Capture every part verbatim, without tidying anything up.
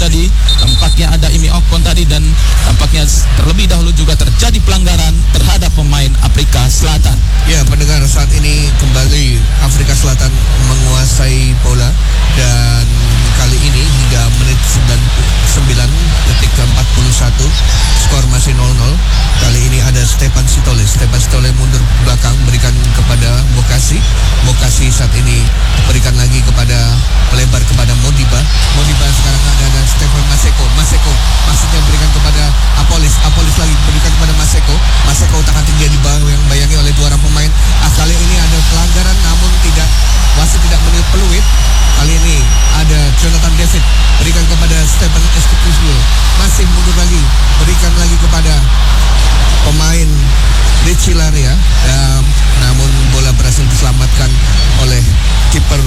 tadi. Tampaknya ada Imi Okon tadi, dan tampaknya terlebih dahulu juga terjadi pelanggaran terhadap pemain Afrika Selatan. Ya, pendengar, saat ini kembali Afrika Selatan menguasai bola, dan kali ini hingga menit sembilan puluh sembilan detik ke empat puluh satu skor masih nol nol. Kali ini ada Stefan Sitole. Stefan Sitole mundur ke belakang, berikan kepada Bokasi. Bokasi saat ini berikan lagi kepada melebar kepada Modiba. Modiba sekarang ada ada Stefan Maseko. Maseko maksudnya berikan kepada Apolis. Apolis lagi berikan kepada Maseko. Maseko tangan tinggi di bawah yang bayangi oleh dua orang pemain. Ah, kali ini ada pelanggaran namun tidak, wasit tidak meniup peluit. Kali ini ada Jonathan David berikan kepada Stephen Escudero. Masih mundur lagi, berikan lagi kepada pemain Richie Laria. Ya, namun bola berhasil diselamatkan oleh kiper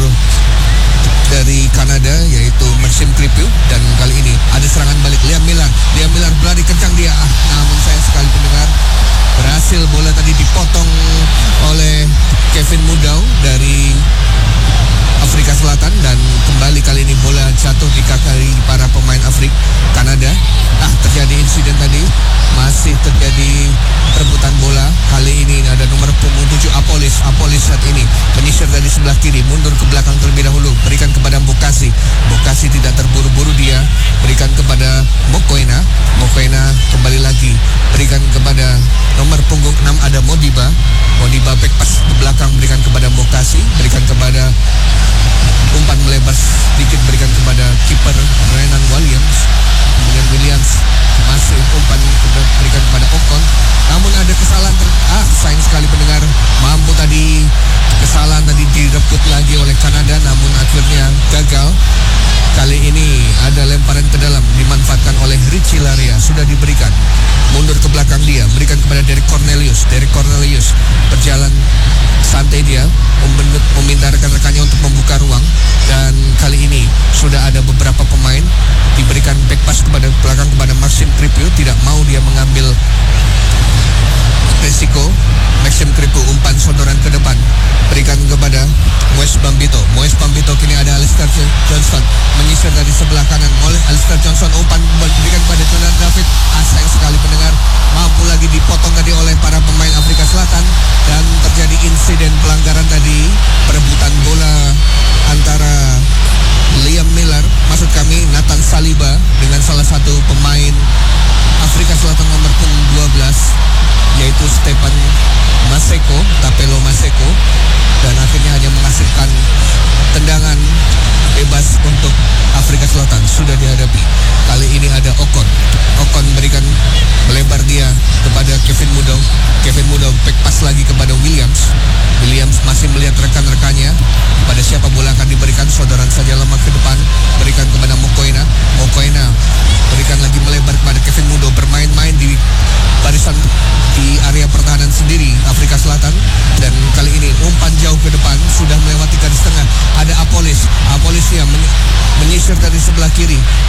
dari Kanada, yaitu Maxime Crepeau. Dan kali ini ada serangan balik Liam Miller. Liam Miller berlari kencang dia, ah, namun sayang sekali pendengar, berhasil bola tadi dipotong oleh Kevin Mudau dari Afrika Selatan, dan kembali kali ini bola jatuh di kaki para pemain Afrika Kanada. Ah, terjadi insiden tadi, masih terjadi perebutan bola. Kali ini ada nomor punggung tujuh Apolis. Apolis saat ini menyisir dari sebelah kiri, mundur ke belakang terlebih dahulu, berikan kepada Bokasi. Bokasi tidak terburu-buru, dia berikan kepada Mokoena. Mokoena kembali lagi berikan kepada nomor punggung enam ada Modiba. Modiba back pass ke belakang, berikan kepada Bokasi, berikan kepada umpan melebar sedikit, berikan kepada kiper Renan Williams. Kemudian Williams masih umpan berikan kepada Okon, namun ada kesalahan ter ah sayang sekali pendengar, mampu tadi kesalahan tadi direbut lagi oleh Kanada, namun akhirnya gagal. Kali ini ada lemparan ke dalam dimanfaatkan oleh Richie Laria, sudah diberikan, mundur ke belakang dia, berikan kepada Derek Cornelius. Derek Cornelius berjalan santai, dia meminta rekan-rekannya untuk membuka ruang, dan kali ini sudah ada beberapa pemain diberikan back pass kepada belakang kepada Maxime Crepeau. Tidak mau dia mengambil resiko. Maxime Crepeau umpan sodoran ke depan, berikan kepada Moes Bambito. Moes Bambito kini ada Alistair Johnston menyisir dari sebelah kanan oleh Alistair Johnson, umpan berikan kepada Jonathan David. Ah, sayang sekali pendengar, mampu lagi dipotong tadi oleh para pemain Afrika Selatan, dan terjadi insiden pelanggaran tadi, perebutan bola antara Liam Miller, maksud kami Nathan Saliba, dengan salah satu pemain Afrika Selatan nomor punggung dua belas, yaitu Stefan Maseko, Tapelo Maseko, dan akhirnya hanya menghasilkan tendangan bebas untuk Afrika Selatan. Sudah dihadapi. Kali ini ada Okon. Okon berikan melebar dia kepada Kevin Mudau. Kevin Mudau back pass lagi kepada Williams. Williams masih melihat rekan-rekannya pada siapa bola akan diberikan. Sodoran saja lemah ke depan, berikan kepada Mokoena. Mokoena berikan lagi melebar kepada Kevin Mudau, bermain-main di barisan di area pertahanan sendiri Afrika Selatan, dan kali ini umpan jauh ke depan, sudah melewati garis tengah. Ada Apolis. Apolis yang men- menyisir dari sebelah kiri,